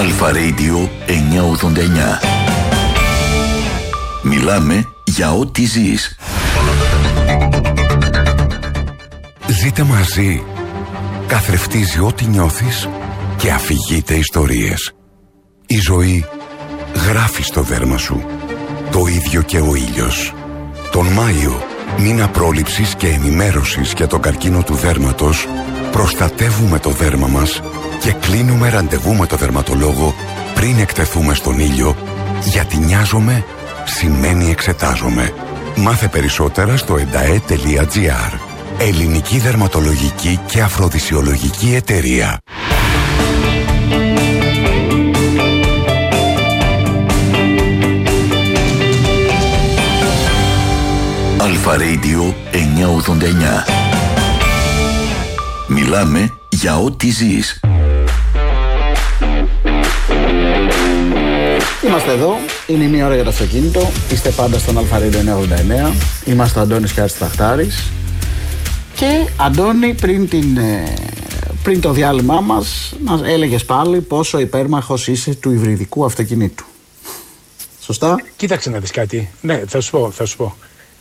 Αλφα Radio 989. Μιλάμε για ό,τι ζεις. Ζείτε μαζί. Καθρεφτίζει ό,τι νιώθεις και αφηγείται ιστορίες. Η ζωή γράφει στο δέρμα σου. Το ίδιο και ο ήλιος. Τον Μάιο, μήνα πρόληψης και ενημέρωσης για τον καρκίνο του δέρματος, προστατεύουμε το δέρμα μας και κλείνουμε ραντεβού με το δερματολόγο πριν εκτεθούμε στον ήλιο, γιατί νοιάζομαι σημαίνει εξετάζομαι. Μάθε περισσότερα στο edae.gr. Ελληνική Δερματολογική και Αφροδισιολογική Εταιρεία. Αλφα Radio 989. Μιλάμε για ό,τι ζεις. Είμαστε εδώ, είναι η μία ώρα για το αυτοκίνητο. Είστε πάντα στον Αλφα Radio 989. Είμαστε ο Αντώνης και Άρης Ταχτάρης. Και Αντώνη, πριν το διάλειμμά μας έλεγες πάλι πόσο υπέρμαχος είσαι του υβριδικού αυτοκινήτου. Σωστά? Κοίταξε να δεις κάτι. Ναι, θα σου πω.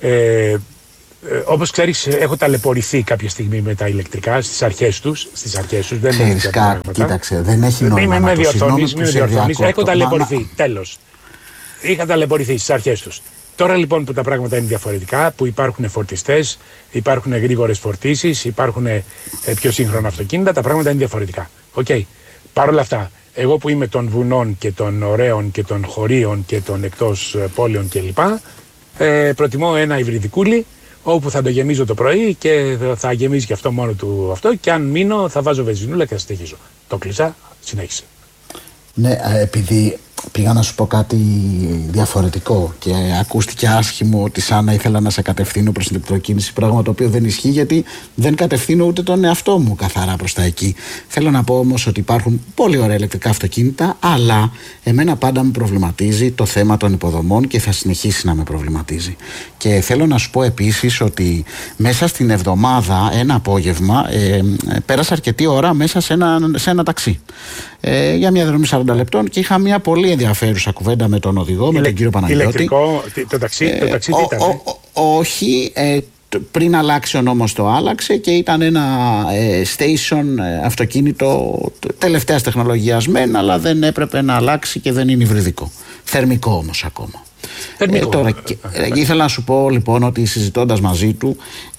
Όπως ξέρεις, έχω ταλαιπωρηθεί κάποια στιγμή με τα ηλεκτρικά στις αρχές τους. Δεν ξέρεις κάτι, κοίταξε, δεν έχει νόημα να το συγγνώμης που σε διακόπτω. Έχω ταλαιπωρηθεί, τέλος. Είχα ταλαιπωρηθεί στις αρχές τους. Τώρα λοιπόν που τα πράγματα είναι διαφορετικά, που υπάρχουν φορτιστές, υπάρχουν γρήγορες φορτίσεις, υπάρχουν πιο σύγχρονα αυτοκίνητα, τα πράγματα είναι διαφορετικά. Okay. Παρ' όλα αυτά, εγώ που είμαι των βουνών και των ωραίων και των χωρίων και των εκτός πόλεων κλπ. Προτιμώ ένα υβριδικούλι όπου θα το γεμίζω το πρωί και θα γεμίζει και αυτό μόνο του αυτό, και αν μείνω θα βάζω βενζινούλα και θα συνεχίζω. Το κλείσα, συνέχισε. Ναι, επειδή πήγα να σου πω κάτι διαφορετικό και ακούστηκε άσχημο ότι σαν να ήθελα να σε κατευθύνω προς την ηλεκτροκίνηση, πράγμα το οποίο δεν ισχύει, γιατί δεν κατευθύνω ούτε τον εαυτό μου καθαρά προς τα εκεί. Θέλω να πω όμως ότι υπάρχουν πολύ ωραία ηλεκτρικά αυτοκίνητα, αλλά εμένα πάντα με προβληματίζει το θέμα των υποδομών και θα συνεχίσει να με προβληματίζει. Και θέλω να σου πω επίσης ότι μέσα στην εβδομάδα, ένα απόγευμα, πέρασα αρκετή ώρα μέσα σε ένα ταξί. Για μια δρομή 40 λεπτών και είχα μια πολύ ενδιαφέρουσα κουβέντα με τον οδηγό, με τον κύριο Παναγιώτη. Ηλεκτρικό, το ταξί τι ήταν? Όχι, πριν αλλάξει ο νόμος το άλλαξε και ήταν ένα station αυτοκίνητο τελευταίας τεχνολογίας μεν, αλλά δεν έπρεπε να αλλάξει και δεν είναι υβριδικό. Θερμικό όμως ακόμα. Τώρα, ήθελα να σου πω λοιπόν ότι συζητώντας μαζί του,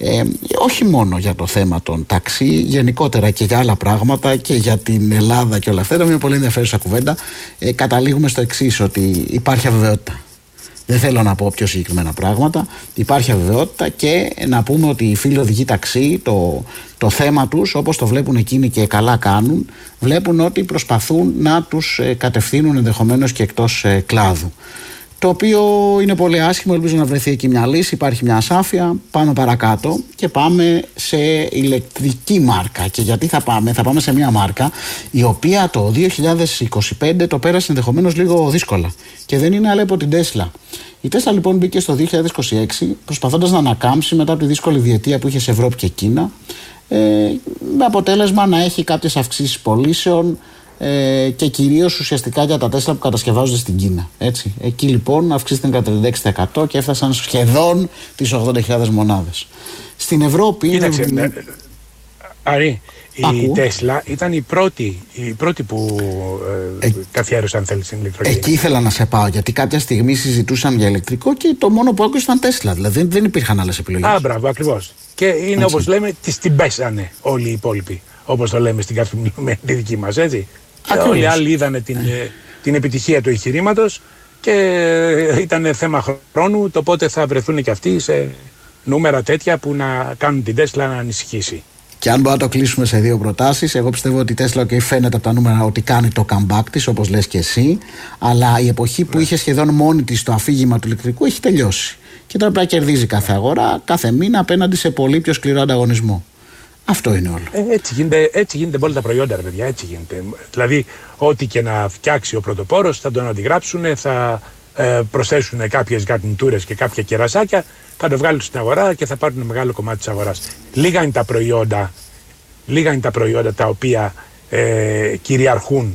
όχι μόνο για το θέμα των ταξί, γενικότερα και για άλλα πράγματα και για την Ελλάδα και όλα αυτά, ήταν μια πολύ ενδιαφέρουσα κουβέντα. Καταλήγουμε στο εξής, ότι υπάρχει αβεβαιότητα. Δεν θέλω να πω πιο συγκεκριμένα πράγματα. Υπάρχει αβεβαιότητα και να πούμε ότι οι φίλοι οδηγοί ταξί, το θέμα τους, όπως το βλέπουν εκείνοι και καλά κάνουν, βλέπουν ότι προσπαθούν να τους κατευθύνουν ενδεχομένως και εκτός κλάδου. Το οποίο είναι πολύ άσχημο, ελπίζω να βρεθεί εκεί μια λύση, υπάρχει μια ασάφεια. Πάμε παρακάτω και πάμε σε ηλεκτρική μάρκα. Και γιατί θα πάμε σε μια μάρκα η οποία το 2025 το πέρασε ενδεχομένως λίγο δύσκολα. Και δεν είναι άλλη από την Tesla. Η Tesla λοιπόν μπήκε στο 2026 προσπαθώντας να ανακάμψει μετά από τη δύσκολη διετία που είχε σε Ευρώπη και Κίνα, με αποτέλεσμα να έχει κάποιες αυξήσεις πωλήσεων, και κυρίως ουσιαστικά για τα Tesla που κατασκευάζονται στην Κίνα. Έτσι. Εκεί λοιπόν αυξήθηκαν κατά 36% και έφτασαν σχεδόν τις 80.000 μονάδες. Στην Ευρώπη... Κοίταξε, Άρη, η Tesla ήταν η πρώτη που καθιέρωσε, αν θέλεις, την ηλεκτρική. Εκεί ήθελα να σε πάω, γιατί κάποια στιγμή συζητούσαν για ηλεκτρικό και το μόνο που άκουσα ήταν Tesla. Δηλαδή δεν υπήρχαν άλλες επιλογές. Μπράβο, ακριβώς. Και είναι όπως λέμε, την πέσανε όλοι οι υπόλοιποι. Όπως το λέμε στην καθημερινή δική μας, έτσι. Όλοι οι άλλοι είδανε την επιτυχία του εγχειρήματος και ήταν θέμα χρόνου το πότε θα βρεθούν και αυτοί σε νούμερα τέτοια που να κάνουν την Tesla να ανησυχήσει. Και αν μπορούμε να το κλείσουμε σε δύο προτάσεις, εγώ πιστεύω ότι η Tesla φαίνεται από τα νούμερα ότι κάνει το comeback της, όπως λες και εσύ, αλλά η εποχή που είχε σχεδόν μόνη της το αφήγημα του ηλεκτρικού έχει τελειώσει. Και τώρα πρέπει να κερδίζει κάθε αγορά, κάθε μήνα απέναντι σε πολύ πιο σκληρό ανταγωνισμό. Αυτό είναι όλο. Έτσι γίνεται με όλα τα προϊόντα, ρε παιδιά. Έτσι γίνεται. Δηλαδή, ό,τι και να φτιάξει ο πρωτοπόρος θα τον αντιγράψουν, θα προσθέσουν κάποιες γαρνιτούρες και κάποια κερασάκια, θα το βγάλουν στην αγορά και θα πάρουν ένα μεγάλο κομμάτι της αγοράς. Λίγα είναι τα προϊόντα τα οποία κυριαρχούν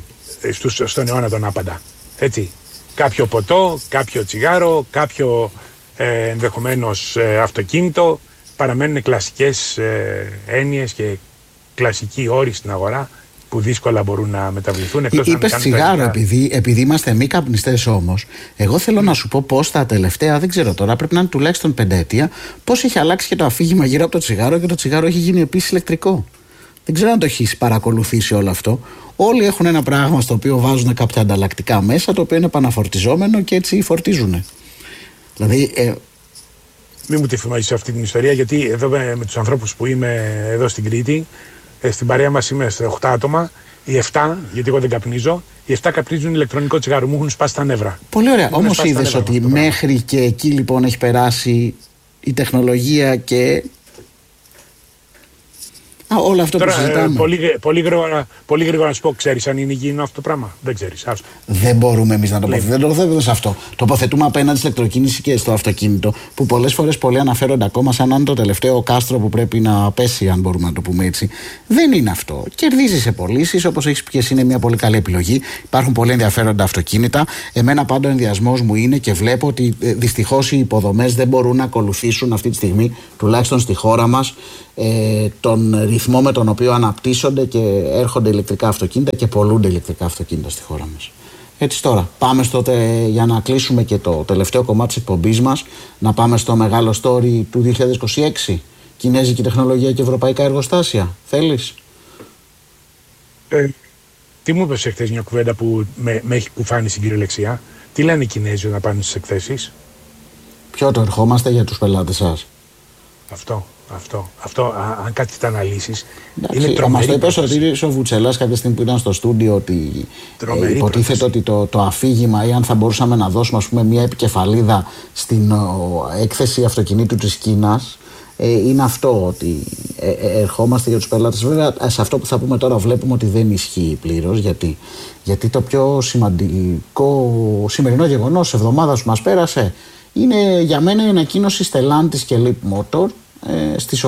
στον αιώνα τον άπαντα. Έτσι. Κάποιο ποτό, κάποιο τσιγάρο, κάποιο ενδεχομένως αυτοκίνητο, παραμένουν κλασικές έννοιες και κλασικοί όροι στην αγορά που δύσκολα μπορούν να μεταβληθούν. Είπες τσιγάρο, επειδή είμαστε μη καπνιστές όμως, εγώ θέλω να σου πω πώς τα τελευταία, δεν ξέρω τώρα, πρέπει να είναι τουλάχιστον 5 ετία, πώς έχει αλλάξει και το αφήγημα γύρω από το τσιγάρο και το τσιγάρο έχει γίνει επίσης ηλεκτρικό. Δεν ξέρω αν το έχεις παρακολουθήσει όλο αυτό. Όλοι έχουν ένα πράγμα στο οποίο βάζουν κάποια ανταλλακτικά μέσα, το οποίο είναι επαναφορτιζόμενο και έτσι φορτίζουν. Δηλαδή. Μην μου τη θυμάζεις αυτή την ιστορία, γιατί εδώ με τους ανθρώπους που είμαι εδώ στην Κρήτη, στην παρέα μας είμαστε 8 άτομα. Οι 7, γιατί εγώ δεν καπνίζω, οι 7 καπνίζουν ηλεκτρονικό τσιγάρο. Μου έχουν σπάσει τα νεύρα. Πολύ ωραία. Όμως είδες ότι μέχρι και εκεί λοιπόν έχει περάσει η τεχνολογία και. Όλο αυτό τώρα, που συζητάμε. Πολύ γρήγορα να σου πω, ξέρεις αν είναι υγιεινό αυτό το πράγμα? Δεν ξέρεις. Άστο. Δεν μπορούμε εμείς να τοποθετούμε. Δεν τοποθετούμε σε αυτό. Τοποθετούμε απέναντι στην ηλεκτροκίνηση και στο αυτοκίνητο, που πολλές φορές πολλοί αναφέρονται ακόμα σαν να είναι το τελευταίο κάστρο που πρέπει να πέσει, αν μπορούμε να το πούμε έτσι. Δεν είναι αυτό. Κερδίζει σε πωλήσεις, όπως έχεις πει και εσύ, είναι μια πολύ καλή επιλογή. Υπάρχουν πολύ ενδιαφέροντα αυτοκίνητα. Εμένα πάντα ο ενδιασμός μου είναι και βλέπω ότι δυστυχώς οι υποδομές δεν μπορούν να ακολουθήσουν αυτή τη στιγμή, τουλάχιστον στη χώρα μας, τον ρυθμό με τον οποίο αναπτύσσονται και έρχονται ηλεκτρικά αυτοκίνητα και πολλούνται ηλεκτρικά αυτοκίνητα στη χώρα μας. Έτσι τώρα, πάμε για να κλείσουμε και το τελευταίο κομμάτι της εκπομπής μας, να πάμε στο μεγάλο story του 2026. Κινέζικη τεχνολογία και ευρωπαϊκά εργοστάσια. Θέλεις? Τι μου είπες εχθές μια κουβέντα που με έχει κουφάνει στην κυριολεξία? Τι λένε οι Κινέζοι να πάνε στις εκθέσεις? Ποιο το ερχόμαστε για τους πελάτες σας? Αυτό, αν κάτι τα αναλύσεις, είναι τρομερή. Μας το είπε ο Σωτήρης ο Βουτσελάς κάποια στιγμή που ήταν στο στούντιο, ότι υποτίθεται ότι το αφήγημα, ή αν θα μπορούσαμε να δώσουμε, ας πούμε, μια επικεφαλίδα στην έκθεση αυτοκινήτου της Κίνας, είναι αυτό, ότι ερχόμαστε για τους πελάτες. Βέβαια, σε αυτό που θα πούμε τώρα βλέπουμε ότι δεν ισχύει πλήρως. Γιατί το πιο σημαντικό σημερινό γεγονός της εβδομάδας που μας πέρασε είναι για μένα η ανακοίνωση Stellantis και Leap Motor. Στις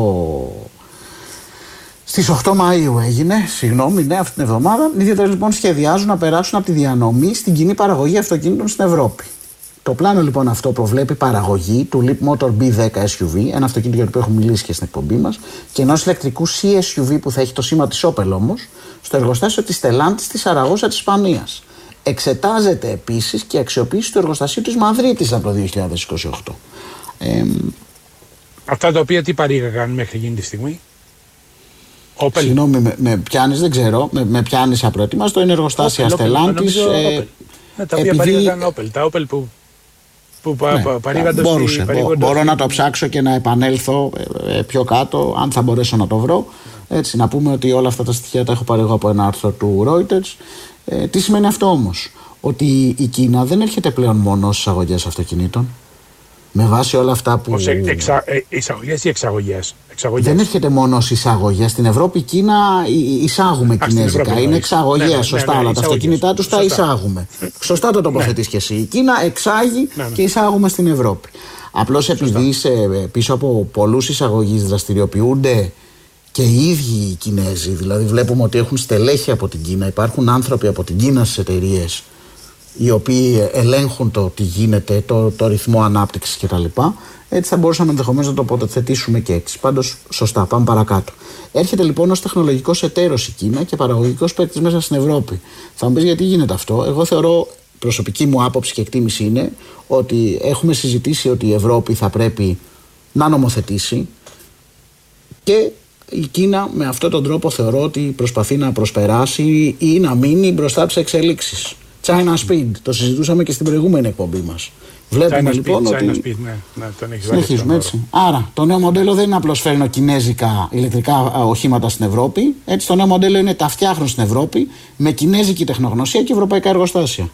8 Μαΐου έγινε, αυτή την εβδομάδα. Οι δύο λοιπόν σχεδιάζουν να περάσουν από τη διανομή στην κοινή παραγωγή αυτοκίνητων στην Ευρώπη. Το πλάνο λοιπόν αυτό προβλέπει παραγωγή του Leap Motor B10 SUV, ένα αυτοκίνητο για το οποίο έχουμε μιλήσει και στην εκπομπή μας, και ενός ηλεκτρικού C-SUV που θα έχει το σήμα της Opel όμως, στο εργοστάσιο της Stellantis στη Σαραγώσα της Ισπανίας. Εξετάζεται επίσης και αξιοποίηση του εργοστασίου της Μαδρίτης από το 2028. Αυτά τα οποία τι παρήγαγαν μέχρι εκείνη τη στιγμή? Opel. Συγγνώμη, με πιάνεις, δεν ξέρω. Με πιάνεις απροετοίμαστο. Είναι εργοστάσια Stellantis. Τα οποία παρήγαγαν Opel. Τα Opel που παρήγαν. Μπορώ να το ψάξω και να επανέλθω πιο κάτω, αν θα μπορέσω να το βρω. Έτσι, να πούμε ότι όλα αυτά τα στοιχεία τα έχω πάρει εγώ από ένα άρθρο του Reuters. Τι σημαίνει αυτό όμως? Ότι η Κίνα δεν έρχεται πλέον μόνο στις εισαγωγές αυτοκινήτων. Με βάση όλα αυτά που. Εισαγωγές ή εξαγωγές? Δεν έρχεται μόνο στις εισαγωγές. Στην Ευρώπη, Κίνα εισάγουμε κινέζικα. Είναι εξαγωγές. Σωστά, αλλά τα αυτοκίνητά τους τα εισάγουμε. Σωστά το τοποθετείς και εσύ. Η Κίνα εξάγει και εισάγουμε στην Ευρώπη. Απλώς επειδή πίσω από πολλούς εισαγωγείς δραστηριοποιούνται και οι ίδιοι οι Κινέζοι, δηλαδή βλέπουμε ότι έχουν στελέχη από την Κίνα, υπάρχουν άνθρωποι από την Κίνα στις εταιρείες, οι οποίοι ελέγχουν το τι γίνεται, το ρυθμό ανάπτυξης κτλ. Έτσι θα μπορούσαμε ενδεχομένως να το τοποθετήσουμε και έτσι. Πάντως, σωστά, πάμε παρακάτω. Έρχεται λοιπόν ως τεχνολογικός εταίρος η Κίνα και παραγωγικός παίκτης μέσα στην Ευρώπη. Θα μου πεις γιατί γίνεται αυτό? Εγώ θεωρώ, προσωπική μου άποψη και εκτίμηση είναι ότι έχουμε συζητήσει ότι η Ευρώπη θα πρέπει να νομοθετήσει και η Κίνα με αυτόν τον τρόπο θεωρώ ότι προσπαθεί να προσπεράσει ή να μείνει μπροστά τις εξελίξεις. China Speed, το συζητούσαμε και στην προηγούμενη εκπομπή μας. Βλέπουμε λοιπόν ότι. Συνεχίζουμε έτσι. Άρα, το νέο μοντέλο δεν είναι απλώς φέρνω κινέζικα ηλεκτρικά οχήματα στην Ευρώπη. Έτσι, το νέο μοντέλο είναι τα φτιάχνω στην Ευρώπη με κινέζικη τεχνογνωσία και ευρωπαϊκά εργοστάσια.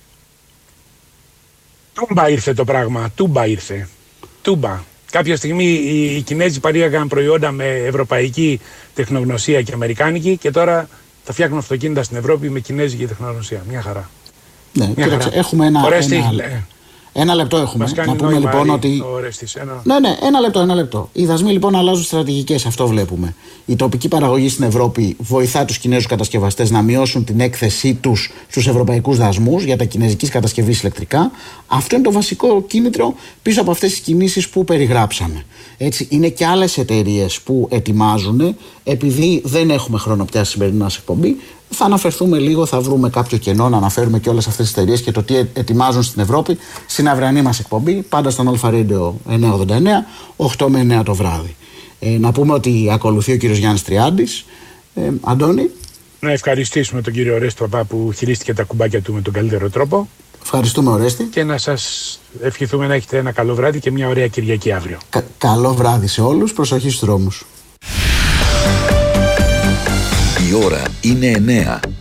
Τούμπα ήρθε το πράγμα. Τούμπα ήρθε. Κάποια στιγμή οι Κινέζοι παρήγαγαν προϊόντα με ευρωπαϊκή τεχνογνωσία και αμερικάνικη και τώρα θα φτιάχνουν αυτοκίνητα στην Ευρώπη με κινέζικη τεχνογνωσία. Μια χαρά. Ναι, κοίταξε, έχουμε Ένα λεπτό έχουμε. Μας κάνει να πούμε νόημα, λοιπόν ότι. Ναι, ένα λεπτό. Οι δασμοί λοιπόν αλλάζουν στρατηγικές, αυτό βλέπουμε. Η τοπική παραγωγή στην Ευρώπη βοηθά τους Κινέζους κατασκευαστές να μειώσουν την έκθεσή τους στους ευρωπαϊκούς δασμούς για τα κινέζικης κατασκευής ηλεκτρικά. Αυτό είναι το βασικό κίνητρο πίσω από αυτές τις κινήσεις που περιγράψαμε. Έτσι, είναι και άλλες εταιρείες που ετοιμάζουν, επειδή δεν έχουμε χρόνο πια στη σημερινή μας εκπομπή. Θα αναφερθούμε λίγο, θα βρούμε κάποιο κενό να αναφέρουμε και όλες αυτές τις εταιρείες και το τι ετοιμάζουν στην Ευρώπη στην αυριανή μας εκπομπή, πάντα στον Αλφα Radio 989, 8 με 9 το βράδυ. Να πούμε ότι ακολουθεί ο κύριος Γιάννης Τριάντης. Αντώνη. Να ευχαριστήσουμε τον κύριο Ορέστη Παπά που χειρίστηκε τα κουμπάκια του με τον καλύτερο τρόπο. Ευχαριστούμε, Ορέστη. Και να σας ευχηθούμε να έχετε ένα καλό βράδυ και μια ωραία Κυριακή αύριο. Καλό βράδυ σε όλους, προσοχή στους δρόμους. Η ώρα είναι 9.